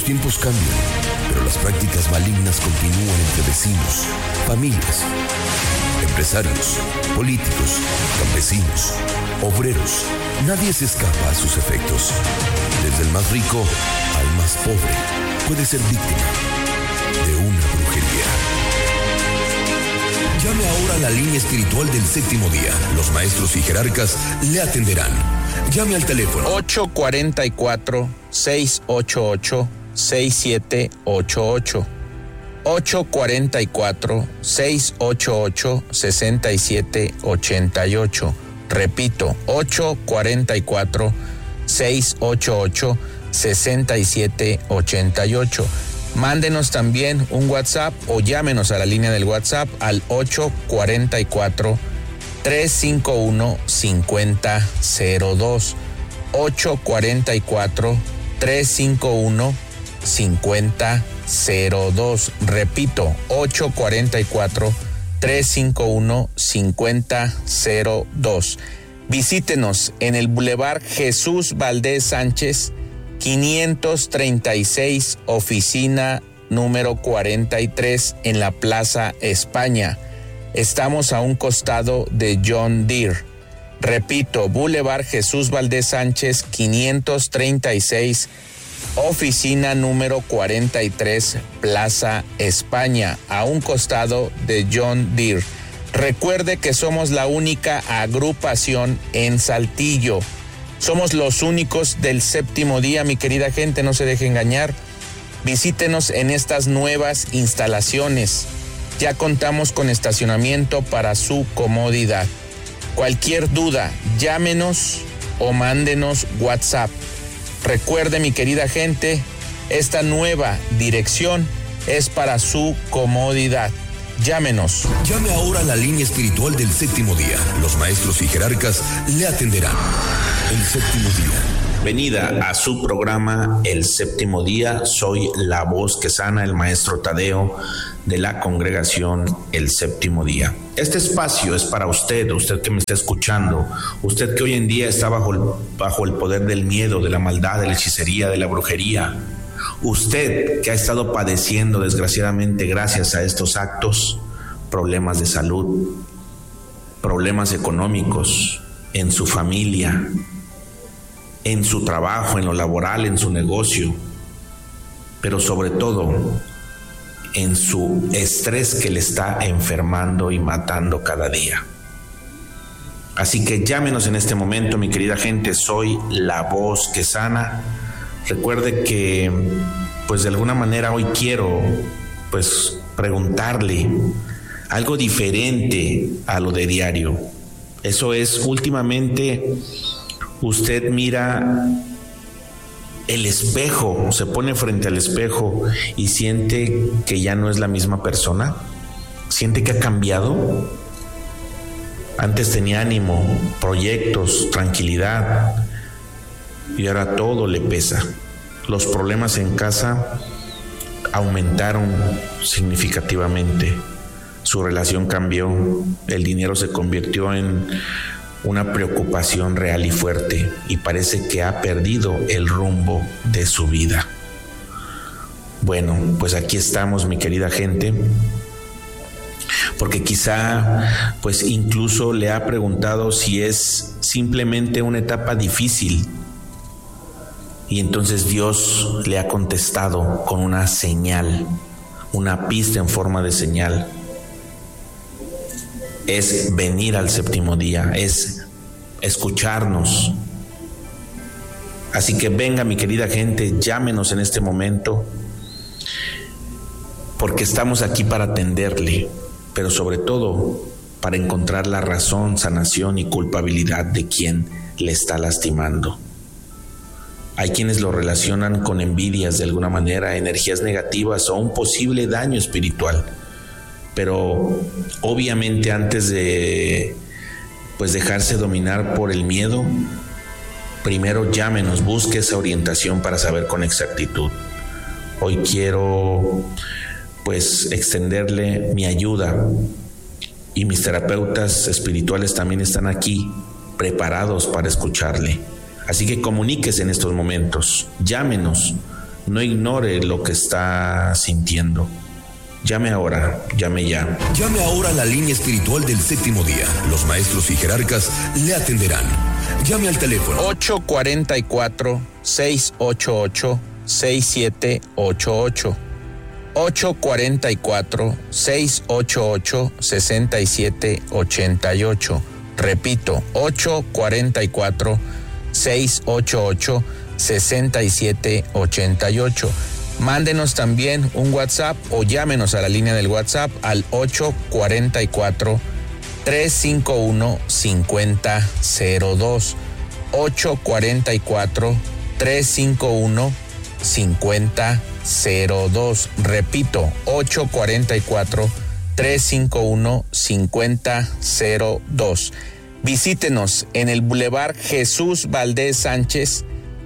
Los tiempos cambian, pero las prácticas malignas continúan entre vecinos, familias, empresarios, políticos, campesinos, obreros. Nadie se escapa a sus efectos. Desde el más rico al más pobre puede ser víctima de una brujería. Llame ahora a la línea espiritual del Séptimo Día. Los maestros y jerarcas le atenderán. Llame al teléfono 844-688-6788. 844-688-6788. Repito, 844-688-6788. Mándenos también un WhatsApp o llámenos a la línea del WhatsApp al 844-351-5002. 844-351-5002. Repito, 844-351-5002. Visítenos en el Boulevard Jesús Valdés Sánchez, 536, oficina número 43, en la Plaza España. Estamos a un costado de John Deere. Repito, Boulevard Jesús Valdés Sánchez, 536, oficina número 43, Plaza España, a un costado de John Deere. Recuerde que somos la única agrupación en Saltillo. Somos los únicos del Séptimo Día, mi querida gente, no se deje engañar. Visítenos en estas nuevas instalaciones. Ya contamos con estacionamiento para su comodidad. Cualquier duda, llámenos o mándenos WhatsApp. Recuerde, mi querida gente, esta nueva dirección es para su comodidad. Llámenos. Llame ahora a la línea espiritual del Séptimo Día. Los maestros y jerarcas le atenderán. El Séptimo Día. Venida a su programa El Séptimo Día. Soy la voz que sana, el maestro Tadeo de la congregación El Séptimo Día. Este espacio es para usted que me está escuchando, usted que hoy en día está bajo el poder del miedo, de la maldad, de la hechicería, de la brujería. Usted que ha estado padeciendo desgraciadamente gracias a estos actos, problemas de salud, problemas económicos en su familia, en su trabajo, en lo laboral, en su negocio, pero sobre todo en su estrés que le está enfermando y matando cada día. Así que llámenos en este momento, mi querida gente, soy la voz que sana. Recuerde que, pues de alguna manera hoy quiero, pues preguntarle algo diferente a lo de diario. Eso es, últimamente usted mira el espejo, se pone frente al espejo y siente que ya no es la misma persona, siente que ha cambiado. Antes tenía ánimo, proyectos, tranquilidad, y ahora todo le pesa. Los problemas en casa aumentaron significativamente. Su relación cambió, el dinero se convirtió en una preocupación real y fuerte, y parece que ha perdido el rumbo de su vida. Bueno, pues aquí estamos, mi querida gente, porque quizá pues incluso le ha preguntado si es simplemente una etapa difícil, y entonces Dios le ha contestado con una señal, una pista en forma de señal. Es venir al Séptimo Día, es escucharnos. Así que venga, mi querida gente, llámenos en este momento, porque estamos aquí para atenderle, pero sobre todo para encontrar la razón, sanación y culpabilidad de quien le está lastimando. Hay quienes lo relacionan con envidias de alguna manera, energías negativas o un posible daño espiritual. Pero obviamente antes de pues dejarse dominar por el miedo, primero llámenos, busque esa orientación para saber con exactitud. Hoy quiero pues extenderle mi ayuda, y mis terapeutas espirituales también están aquí preparados para escucharle. Así que comuníquese en estos momentos, llámenos No ignore lo que está sintiendo. Llame ahora, llame ya. Llame ahora a la línea espiritual del séptimo día. Los maestros y jerarcas le atenderán. Llame al teléfono 844-688-6788. 844-688-6788. Repito, 844-688-6788. Mándenos también un WhatsApp o llámenos a la línea del WhatsApp al 844-351-5002. 844-351-5002. Repito, 844-351-5002. Visítenos en el Boulevard Jesús Valdés Sánchez,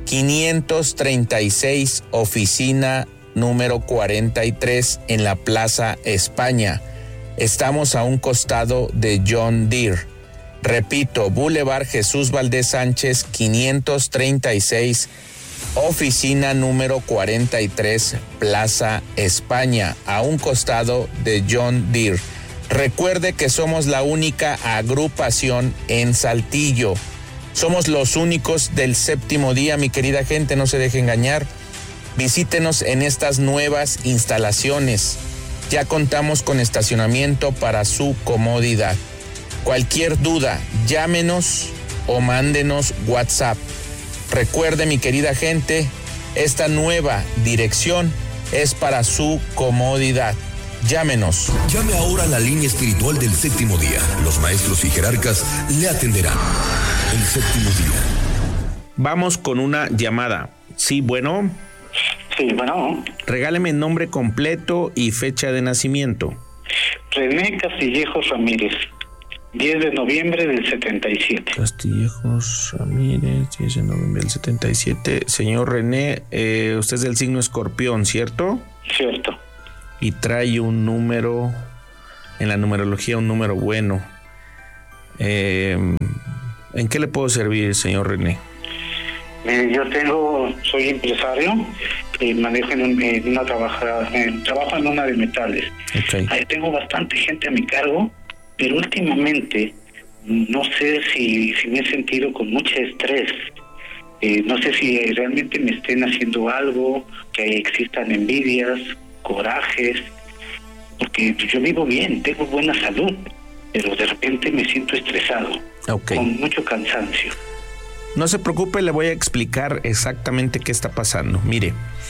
536, oficina número 43 en la Plaza España. Estamos a un costado de John Deere. Repito, Boulevard Jesús Valdés Sánchez, 536, oficina número 43, Plaza España, a un costado de John Deere. Recuerde que somos la única agrupación en Saltillo. Somos los únicos del séptimo día, mi querida gente, no se deje engañar. Visítenos en estas nuevas instalaciones. Ya contamos con estacionamiento para su comodidad. Cualquier duda, llámenos o mándenos WhatsApp. Recuerde, mi querida gente, esta nueva dirección es para su comodidad. Llámenos. Llame ahora a la línea espiritual del séptimo día. Los maestros y jerarcas le atenderán. El séptimo día. Vamos con una llamada. Sí, bueno. Sí, bueno. Regáleme nombre completo y fecha de nacimiento. René Castillejos Ramírez, 10 de noviembre del 77. Castillejos Ramírez, 10 de noviembre del 77. Señor René, usted es del signo Escorpión, ¿cierto? Cierto. Y trae un número, en la numerología, un número bueno. ¿En qué le puedo servir, señor René? Soy empresario, manejo trabajo en una de metales. Okay. Tengo bastante gente a mi cargo, pero últimamente no sé si me he sentido con mucho estrés. No sé si realmente me estén haciendo algo, que existan envidias, corajes, porque yo vivo bien, tengo buena salud, pero de repente me siento estresado, con mucho cansancio. No se preocupe, le voy a explicar exactamente qué está pasando. Mire,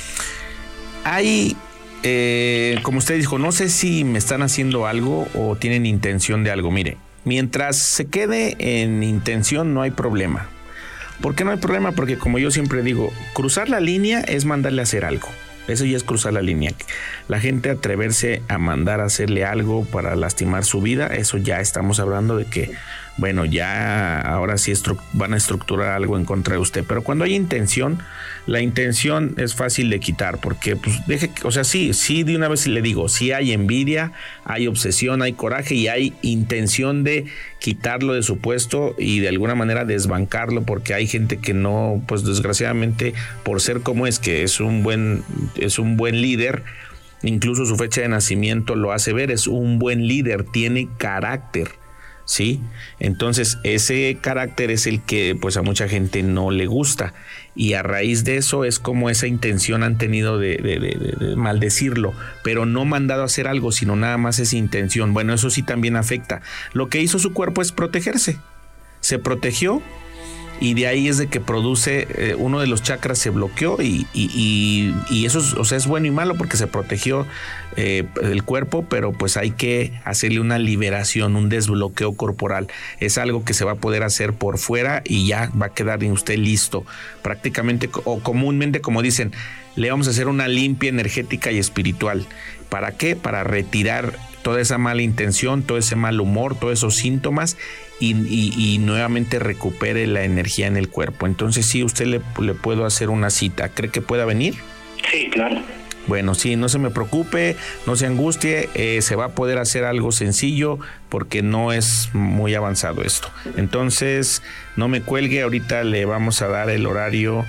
hay, como usted dijo, no sé si me están haciendo algo o tienen intención de algo. Mire, mientras se quede en intención no hay problema. ¿Por qué no hay problema? Porque como yo siempre digo, cruzar la línea es mandarle a hacer algo. Eso ya es cruzar la línea. La gente atreverse a mandar a hacerle algo para lastimar su vida, eso ya estamos hablando de que, bueno, ya ahora sí van a estructurar algo en contra de usted. Pero cuando hay intención, la intención es fácil de quitar, porque pues sí, de una vez le digo, sí hay envidia, hay obsesión, hay coraje y hay intención de quitarlo de su puesto y de alguna manera desbancarlo, porque hay gente que no, pues desgraciadamente, por ser como es, que es un buen líder, incluso su fecha de nacimiento lo hace ver, es un buen líder, tiene carácter, ¿sí? Entonces ese carácter es el que pues a mucha gente no le gusta, y a raíz de eso es como esa intención han tenido de maldecirlo, pero no mandado a hacer algo, sino nada más esa intención. Bueno, eso sí también afecta. Lo que hizo su cuerpo es protegerse, se protegió, y de ahí es de que produce, uno de los chakras se bloqueó y eso es, es bueno y malo porque se protegió el cuerpo, pero pues hay que hacerle una liberación, un desbloqueo corporal. Es algo que se va a poder hacer por fuera y ya va a quedar en usted listo. Prácticamente o comúnmente, como dicen, le vamos a hacer una limpia energética y espiritual. ¿Para qué? Para retirar toda esa mala intención, todo ese mal humor, todos esos síntomas y nuevamente recupere la energía en el cuerpo. Entonces sí, usted le puedo hacer una cita. ¿Cree que pueda venir? Sí, claro. Bueno, sí, no se me preocupe, no se angustie, se va a poder hacer algo sencillo porque no es muy avanzado esto. Entonces, no me cuelgue, ahorita le vamos a dar el horario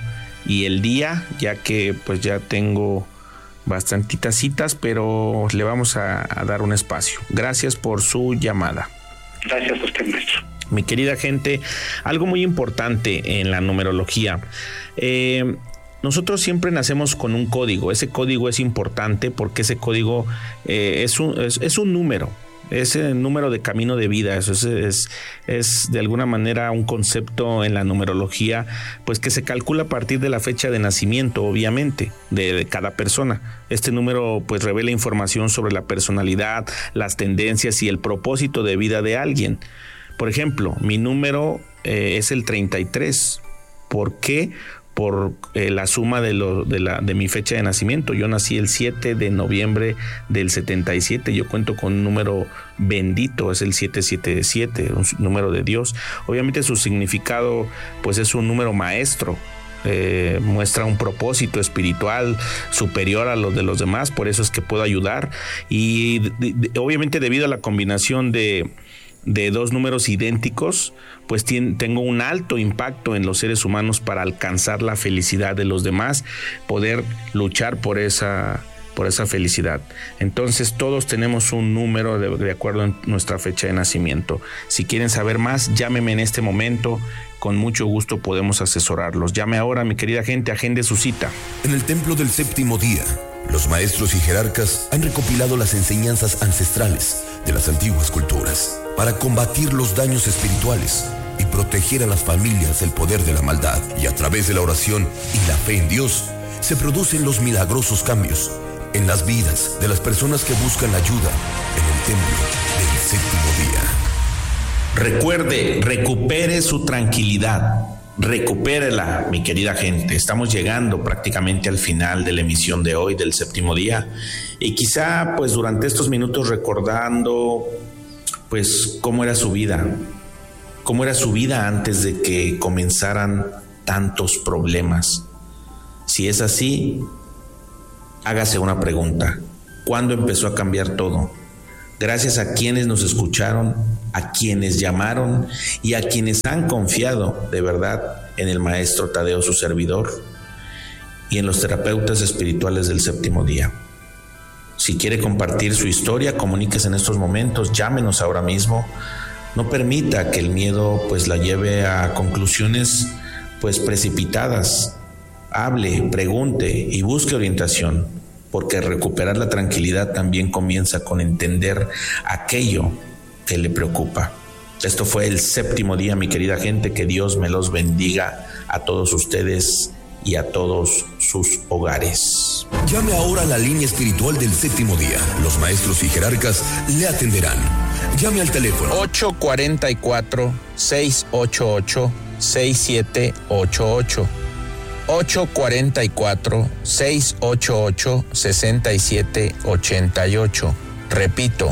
y el día, ya que pues ya tengo bastantitas citas, pero le vamos a dar un espacio. Gracias por su llamada. Gracias a usted, maestro. Mi querida gente, algo muy importante en la numerología. Nosotros siempre nacemos con un código. Ese código es importante porque ese código es un número. Es el número de camino de vida. Eso es de alguna manera un concepto en la numerología, pues que se calcula a partir de la fecha de nacimiento, obviamente, de cada persona. Este número pues revela información sobre la personalidad, las tendencias y el propósito de vida de alguien. Por ejemplo, mi número es el 33. ¿Por qué? Por la suma de mi fecha de nacimiento. Yo nací el 7 de noviembre del 77. Yo cuento con un número bendito, es el 777, un número de Dios. Obviamente su significado pues es un número maestro. Muestra un propósito espiritual superior a los de los demás, por eso es que puedo ayudar. Y obviamente debido a la combinación de dos números idénticos, pues tengo un alto impacto en los seres humanos para alcanzar la felicidad de los demás, poder luchar por esa felicidad. Entonces todos tenemos un número de acuerdo a nuestra fecha de nacimiento. Si quieren saber más, llámenme en este momento, con mucho gusto podemos asesorarlos. Llame ahora, mi querida gente, agende su cita. En el templo del séptimo día, los maestros y jerarcas han recopilado las enseñanzas ancestrales de las antiguas culturas para combatir los daños espirituales y proteger a las familias del poder de la maldad. Y a través de la oración y la fe en Dios, se producen los milagrosos cambios en las vidas de las personas que buscan ayuda en el templo del séptimo día. Recuerde, recupere su tranquilidad. Recupérela, mi querida gente. Estamos llegando prácticamente al final de la emisión de hoy del séptimo día, y quizá pues durante estos minutos recordando pues cómo era su vida antes de que comenzaran tantos problemas. Si es así, hágase una pregunta: ¿cuándo empezó a cambiar todo? Gracias a quienes nos escucharon, a quienes llamaron y a quienes han confiado de verdad en el maestro Tadeo, su servidor, y en los terapeutas espirituales del séptimo día. Si quiere compartir su historia, comuníquese en estos momentos, llámenos ahora mismo. No permita que el miedo pues la lleve a conclusiones pues precipitadas. Hable, pregunte y busque orientación, porque recuperar la tranquilidad también comienza con entender aquello que le preocupa. Esto fue el séptimo día, mi querida gente. Que Dios me los bendiga a todos ustedes y a todos sus hogares. Llame ahora a la línea espiritual del séptimo día. Los maestros y jerarcas le atenderán. Llame al teléfono 844-688-6788. 844-688-6788. Repito,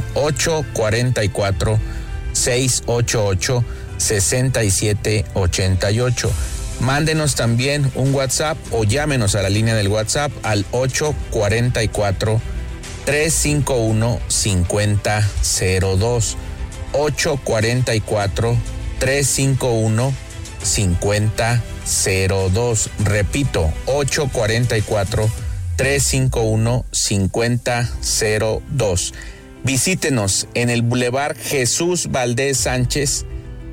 844-688-6788. Mándenos también un WhatsApp o llámenos a la línea del WhatsApp al 844-351-5002. 844-351-5002. Repito, 844-351-5002. Visítenos en el Boulevard Jesús Valdés Sánchez,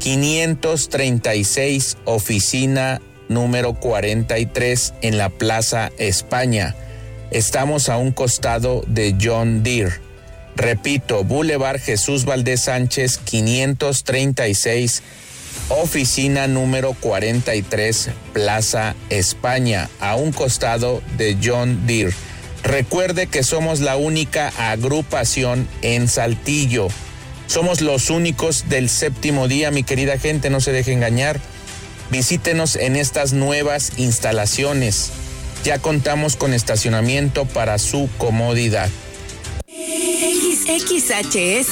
536, oficina número 43, en la Plaza España. Estamos a un costado de John Deere. Repito, Boulevard Jesús Valdés Sánchez, 536, oficina número 43, Plaza España, a un costado de John Deere. Recuerde que somos la única agrupación en Saltillo. Somos los únicos del séptimo día, mi querida gente, no se deje engañar. Visítenos en estas nuevas instalaciones. Ya contamos con estacionamiento para su comodidad. XHS